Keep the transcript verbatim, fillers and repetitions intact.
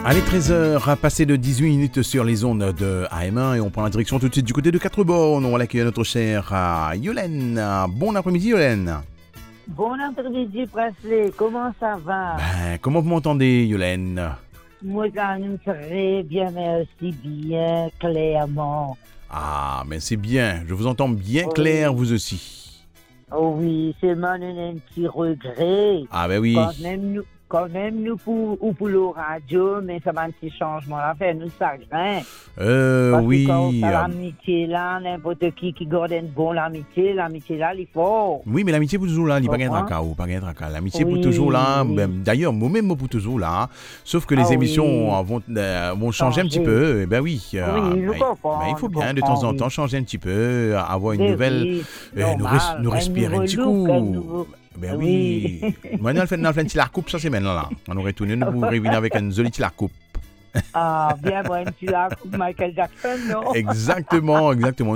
Allez, treize heures, à passer de dix-huit minutes sur les ondes de A M un et on prend la direction tout de suite du côté de Quatre-Bornes. On va accueillir notre chère euh, Yolène. Bon après-midi, Yolène. Bon après-midi, Presley. Comment ça va? Ben, comment vous m'entendez, Yolène? Moi, ça nous très bien, merci, bien clairement. Ah, mais c'est bien. Je vous entends bien Oui. clair, vous aussi. Oh oui, c'est mon un petit regret. Ah, ben oui. Quand même, nous, quand même, nous pour, ou pour le radio, mais ça va un petit changement à faire, nous, ça grince. Euh, Parce oui. que quand on euh, a l'amitié là, n'importe qui qui garde une bonne amitié, l'amitié là, il faut. Oui, mais l'amitié pour toujours là, il n'y a pas de Comprends? tracas, ou pas de tracas. L'amitié Oui, pour toujours là, oui. ben, d'ailleurs, moi-même, moi pour toujours là. Sauf que les Ah émissions oui. vont, euh, vont changer un petit Changer. peu. Eh ben oui. euh, Oui, je ben, comprends, ben, il faut je bien, de comprends, temps en oui. temps, changer un petit peu, avoir une Eh nouvelle. oui, euh, nous, normal, res- nous un respirer un nouveau petit look, coup. un nouveau- Ben Oui. oui. Maintenant, on fait on fait une petite la coupe, ça c'est maintenant là. On aurait tourné, nous pourrions revenir avec une jolie petite la coupe. Ah, bien, bon, tu as Michael Jackson, non? Exactement, exactement.